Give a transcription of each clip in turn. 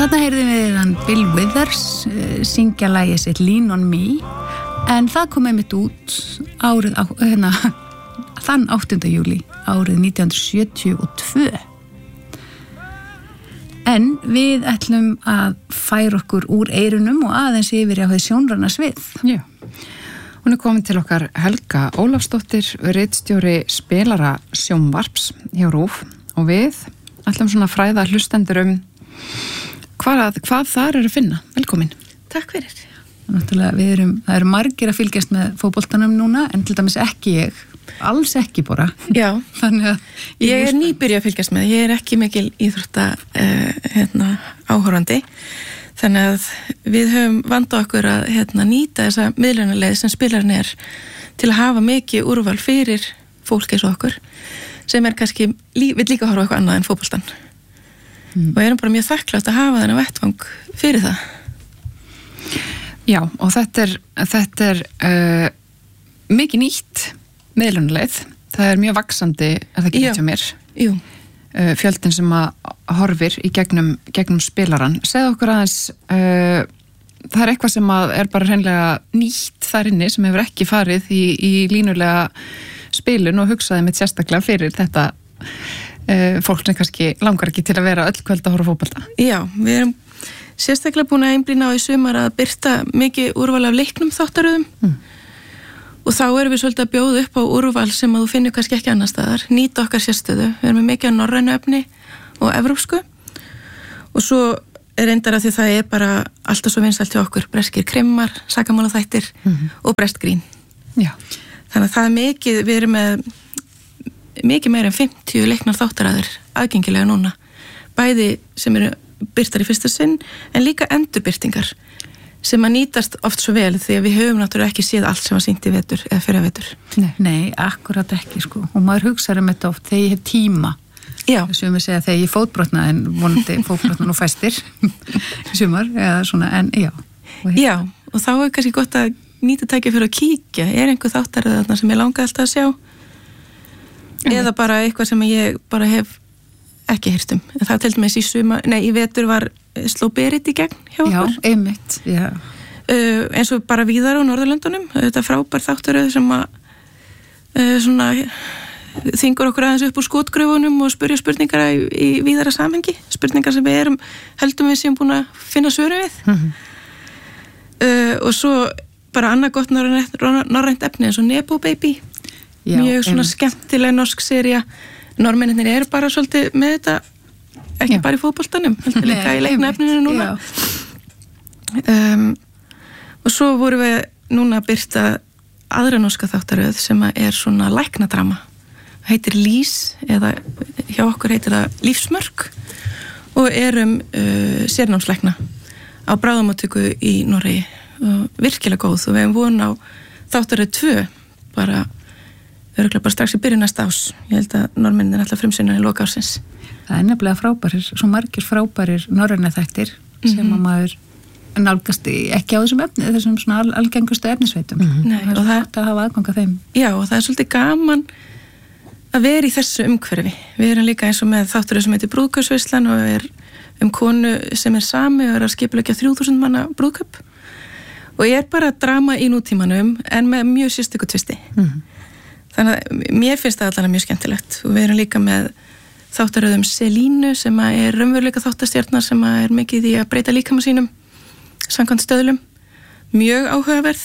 Þarna heyrðum við hann Bill Withers syngja lagið sitt Lean on Me, en það kom einmitt út þann 8. júlí árið 1972. En við ætlum að færa okkur úr eyrunum og aðeins yfir á því sjónræna svið. Já. Hún komin til okkar Helga Ólafsdóttir, ritstjóri spilara sjónvarps hjá RÚV, og við ætlum svona að fræða hlustendur hvað þar að finna. Velkomin. Takk fyrir. Náttúrulega, það eru margir að fylgjast með fótboltanum núna, en til dæmis ekki ég. Alls ekki bara. Já. Þannig að ég nýbyrja að fylgjast með. Ég ekki mikil íþrótta áhorfandi. Þannig að við höfum vandað okkur að nýta þessa miðlunarleið sem spilarinn til að hafa mikið úrval fyrir fólk eins og okkur, sem kannski vill líka horfa eitthvað annað en fótboltan. Og erum bara mjög þakklátt að hafa þennan vettvang fyrir það. Já, og þetta er mikið nýtt miðlunarleið. Það er mjög vaxandi, er það ekki nýtt hjá mér? Jú. Fjöldin sem að horfir í gegnum spilaran. Segðu okkur aðeins, það er eitthvað sem að er bara hreinlega nýtt þar inni, sem hefur ekki farið í línulega spilun, og hugsaði mitt sérstaklega fyrir þetta fólk sem kannski langar ekki til að vera öll kvöld að horfa fótbolta. Já, við erum sérstaklega búin að einblína á í sumar að birta mikið úrval af leiknum þáttaröðum. Og þá erum við svolítið að bjóða upp á úrval sem að þú finnur kannski ekki annar staðar, nýta okkar sérstöðu. Við erum með mikið á norrænu efni og evrópsku, og svo reyndar að því það er bara alltaf svo vinsælt hjá okkur, breskir krimmar, sakamálaþættir og breskgrín. Já. Þannig að það er mikið, við erum með mikið meira en 50 leiknar þáttaraðir aðgengilega núna, bæði sem eru birtar í fyrsta sinn, en líka endurbirtingar sem að nýtast oft svo vel, því að við höfum náttúrulega ekki séð allt sem var sýnt í vetur eða fyrir vetur. Nei, akkurat ekki sko, og maður hugsaður þetta oft þegar ég hef tíma. Já. Sem við segja þegar ég fótbrotna, en vonandi fótbrotna nú fæstir sumar eða svona, en já. Já, og þá er kannski gott að nýta tækja fyrir að kíkja, er einhver þáttaröð þarna sem ég langaði alltaf að sjá, eða bara eitthvað sem ég bara hef ekki heyrt en það til dæmis í vetur var Sló Berit í gegn hjá okkur. Já, einmitt, já. Eins og bara víðar á Norðurlöndunum, þetta frábær þáttaröð sem að svona þyngur okkur aðeins upp úr skotgröfunum og spyrja spurningar í víðara samhengi, spurningar sem við heldum við sem búin að finna svöru við. Og svo bara annað gott norrænt efni eins og Nebo Baby. Já, mjög svona skemmtileg norsk sería. Norrmennir eru bara svolítið með þetta, ekki bara í fótboltanum, heldur líka í leiknaefninu núna. Og svo vorum við núna að birta aðra norska þáttaröð sem er svona læknadrama. Það heitir Lís, eða hjá okkur heitir það Lífsmörk, og erum sérnámslækna á bráðamóttöku í Noregi, og virkilega góð, og við hefum von á þáttaröð 2 bara örugglega bara strax í byrjun næsta ás. Ég held að Norrmennir alltaf frumsýna í loka ársins. Það er nefnilega frábærir, svo margir frábærir norræna þættir sem að maður nálgast ekki á þessum efni, þessum svona algengustu efnisveitum. Nei, og það er að hafa aðgang að þeim. Já, og það er svolítið gaman að vera í þessu umhverfi. Við erum líka eins og með þátturinn sem heitir Brúðkaupsveislan, og er konu sem er sami og er að skipuleggja 3000 manna brúðkaup, og er bara drama í nútímanum en með mjög sérstöku tvisti. Þannig að mér finnst það allan mjög skemmtilegt, og við erum líka með þáttaröðum Selínu sem er raunveruleika þáttastjarnar sem er mikið í að breyta líkama sínum samkvæmt stöðlum, mjög áhugaverð.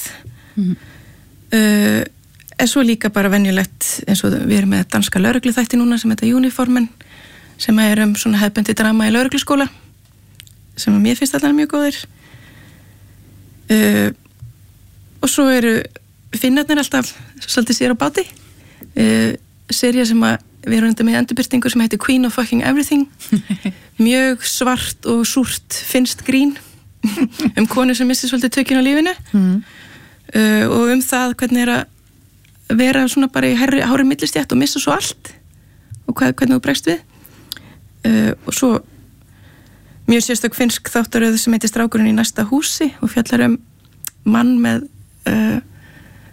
En svo líka bara venjulegt eins og við erum með danska lögregluþætti núna sem heita Uniformen, sem er svona hefðbundi drama í lögregluskóla sem mér finnst allan mjög góðir. Og svo eru Finnarnir alltaf svolítið sér á báti, sería sem við erum undir með endurbirtingu sem heitir Queen of Fucking Everything, mjög svart og súrt finnst grín konu sem missi svolítið tökin á lífinu, og það hvernig er að vera svona bara í hári millistjætt og missa svo allt og hvernig þú bregst við. Og svo mjög sérstök finnsk þáttaröð sem heitir Strákurinn í næsta húsi, og fjallar mann með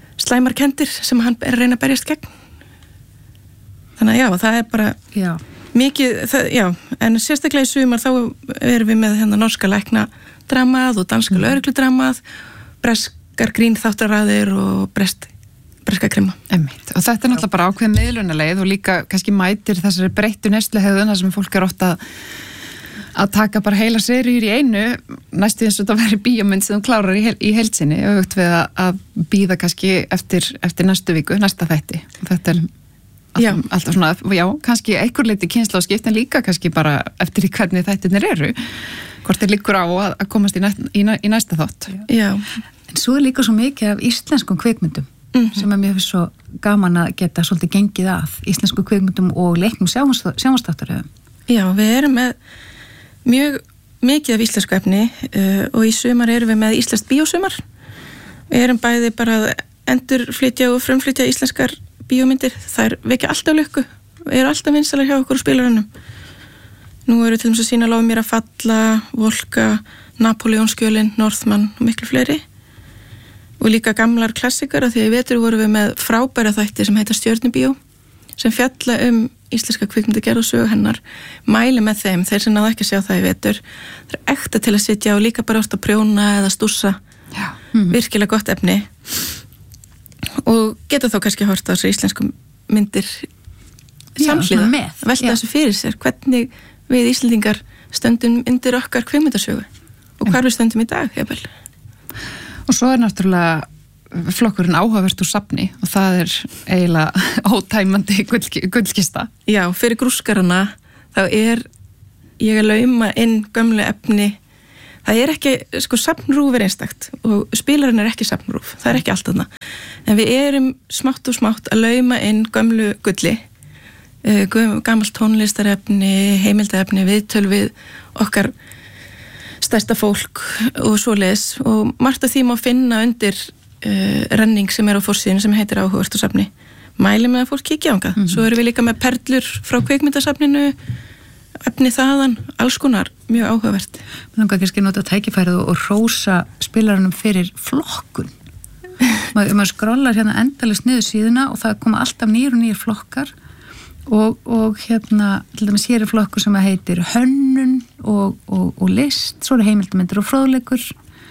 slæmarkendir sem hann er að reyna að berjast gegn. Þannig að já, það er bara Mikið, já, en sérstaklega í sumar þá erum við með hérna norska læknadramað og danska lögregludramað, breskar grínþáttaraðir og breska krimma. Einmitt. Og þetta náttúrulega bara ákveðin miðlunarleið og líka kannski mætir þessari breyttu neysluhegðun þar sem fólk oft að taka bara heila seríur í einu, næstu eins og þetta væri bíómynd sem þú klárar í heilsinni auðvitað við að bíða kannski eftir næstu viku, næsta þætti. Og þetta alltaf svona, já, kannski einhver leiti kynslóðskipt en líka kannski bara eftir í hvernig þættirnir eru, hvort þeir liggur á að komast í næsta þátt. Já. En svo líka svo mikið af íslenskum kvikmyndum sem mér finnst svo gaman að geta svolítið gengið að íslensku kvikmyndum og leiknum sjónvarpsþáttaröðum. Já, við erum með mjög mikið af íslensku efni og í sumar erum við með íslenskt bíósumar. Við erum bæði bara að endurflytja og frumflytja íslenskar bíómyndir, þær vekja alltaf lukku, eru alltaf vinsalar hjá okkur spilarunum. Nú eru til dæmis að sýna Lof mér að falla, Volka, Napoleonskjölin, Northman og miklu fleiri. Og líka gamlar klassikar, því að í vetur vorum við með frábæra þætti sem heita Stjörnubíó, sem fjalla íslenska kvikmyndagerð og sögu hennar. Mæli með þeim, þeir sem náðu ekki að sjá það í vetur. Það er ekta til að sitja og líka bara átt að prjóna eða stússa. Virkilega gott efni. Og geta þá kannski hort á þessu íslensku myndir samhliða, velta þessu fyrir sér hvernig við Íslendingar stöndum undir okkar kvikmyndasögu og hvar við stöndum í dag, jafnvel. Og svo náttúrulega flokkurinn áhugavert úr safni og það eiginlega ótæmandi gullkista. Já, fyrir grúskarana þá ég að lauma inn gömlu efni. Það ekki, safnrúf einstakt og spilarinn ekki safnrúf, það ekki allt þarna. En við erum smátt og smátt að lauma inn gömlu gulli, gamalt tónlistarefni, heimildaefni, viðtöl við okkar stærsta fólk og svoleiðis. Og margt af því má finna undir renning sem á forsíðinu sem heitir Áhugavert úr safni. Mæli með að fólk kíkja á hana. Svo erum við líka með perlur frá kvikmyndasafninu, efni þaðan, alls konar, mjög áhugavert. Mér langar kannski að nota tækifærið og rósa spilarunum fyrir flokkun. Maður skrollar hérna endalaust niður síðuna og það koma alltaf nýr og nýr flokkar og hérna, til dæmis hér flokkur sem heitir hönnun og list, svo heimildarmyndir og fróðleikur.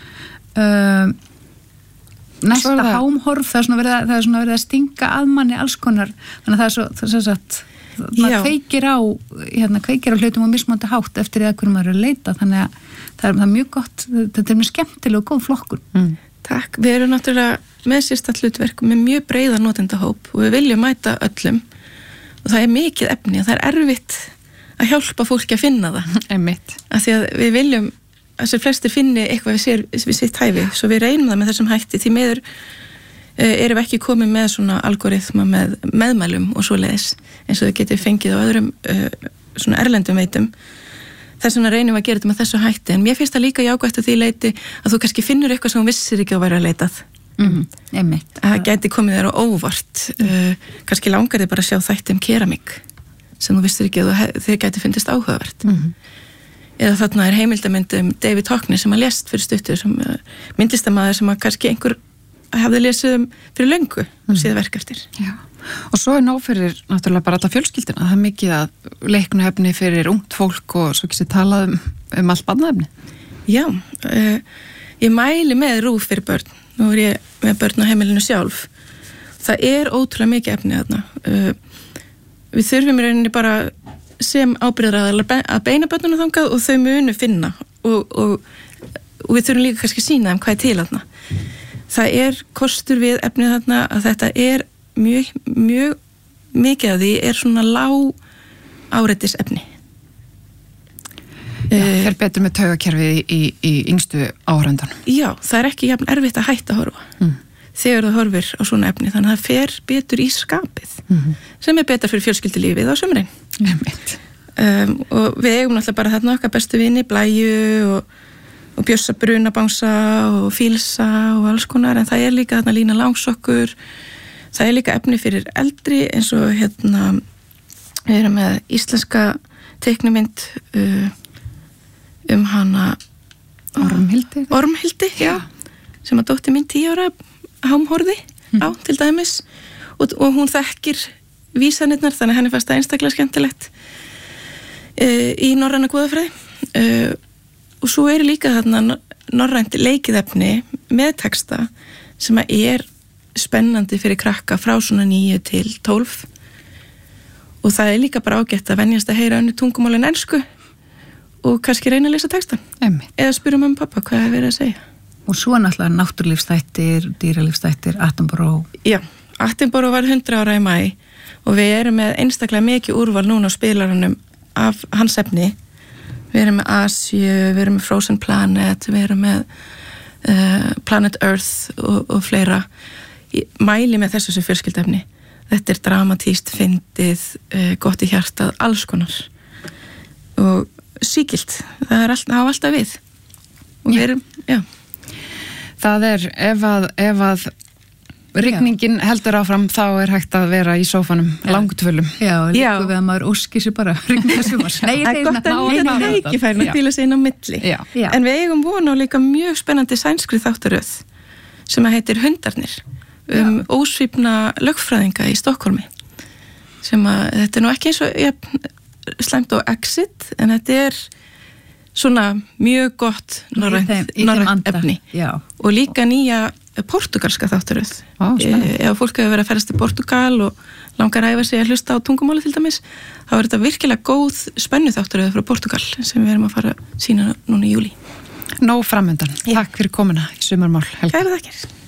Næsta hámhorf, það er svona verið að stinga að manni alls konar, þannig að það er svo satt maður kveikir á hlutum og mismandi hátt eftir að hvernig maður er að leita, þannig að það er mjög gott, þetta er mjög skemmtileg og góð flokkun. Takk, við erum náttúrulega með sérstætt hlutverk með mjög breiða notendahóp og við viljum mæta öllum og það er mikið efni og það er erfitt að hjálpa fólki að finna það. Einmitt. Af því að við viljum að sér flestir finni eitthvað við sitt hæfi, svo við reynum það með þessum hætti, því miður erum við ekki komið með svona algoritma með meðmælum og svoleiðis eins og þau getið fengið á öðrum svona erlendum veitum. Þess vegna reynum við að gera þetta með þessu hætti, en mér finnst það líka jákvætt að því leiti að þú kannski finnur eitthvað sem þú vissir ekki að vera að leitað. Það gæti komið þér á óvart, kannski langar þið bara að sjá þætti keramík sem þú vissir ekki að þið gæti fyndist áhugavert. Eða þarna er heimildamynd David Hockney sem að lést fyrir stuttu, sem myndlistarmaður sem að kannski einhver hafði lesið fyrir löngu og síða verk eftir. Já. Og svo nóg fyrir náttúrulega bara alla fjölskyldina, það mikið að leiknuhefni fyrir ungt fólk og svo ekki sé talað allt barnaefni. Já, ég mæli með RÚV fyrir börn, nú er ég með börn á heimilinu sjálf. Það er ótrúlega mikið efni þarna. Við þurfum í rauninni bara sem ábyrgðaraðilar að beina börnunum þangað og þau munu finna og við þurfum líka kannski að sýna þeim hvað er til þarna. Það er kostur við efnið þarna að þetta er mjög mikið af því er svona lág áreitis efni. Fer betur með taugakerfið í yngstu áhörendunum. Já, það er ekki jafn erfitt að hætta að horfa þegar það horfir á svona efni, þannig að það fer betur í skapið sem er betur fyrir fjölskyldulífið á sumrin. Og við eigum náttúrulega bara þarna okkar bestu vini, Blæju og Bjössa Brunabangsa og Fílsa og alls konar, en það er líka þarna Lína Langsokkur, það er líka efni fyrir eldri eins og hérna við erum með íslenska teiknumynd hana Ormhildi, já, sem að dóttir mín 10 ára hámhorði á til dæmis og hún þekkir vísanirnar, þannig henni fannst það einstaklega skemmtilegt. í norræna goðafræði og svo líka þarna norrænt leikidefni með texta sem spennandi fyrir krakka frá svona 9 til 12 og það líka bara ágætt að venjast að heyra önnur tungumál en ensku og kannski reyna að lesa textan eða spyrja mamma og pappa hvað verið að segja. Og svo náttúrulega náttúrlífsþættir, dýralífsþættir, Attenborough. Já, Attenborough var 100 ára í maí og við erum með einstaklega mikið úrval núna á spilaranum af hans efni. Við erum með Asíu, við erum með Frozen Planet, við erum með Planet Earth og fleira. Mæli með þessu sem fjölskyldefni. Þetta dramatíst, fyndið, gott í hjartað, alls konar. Og sígilt, það á alltaf við. Og við erum, Það ef að rigningin heldur áfram þá hægt að vera í sófanum langtvölum. Já, líka við að maður óskir sér bara rigningasumars. Það gott að nýja tækifærin að kvíla sig inn á milli. En við eigum vona á líka mjög spennandi sænskri þáttaröð sem heitir Hundarnir ósvífna lögfræðinga í Stokkólmi sem þetta nú ekki eins og slæmt og Exit en þetta svona mjög gott norrænt efni og líka nýja portugalska þáttaröð ef fólk hefur verið að ferast til Portugal og langar að æfa sig að hlusta á tungumáli til dæmis þá þetta virkilega góð spennu þáttaröð frá Portugal sem við erum að fara að sýna núna í júlí. Nóg framöndan. Takk fyrir komuna í Sumarmál Helga. Kæra þakkir.